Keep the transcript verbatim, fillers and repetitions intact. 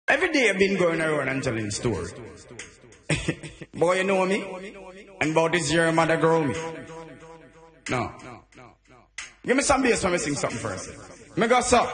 Every day I've been going around and telling story. Boy, you know me? And about this year mother grow me. No. Give me some bass when me sing something first. Me go so.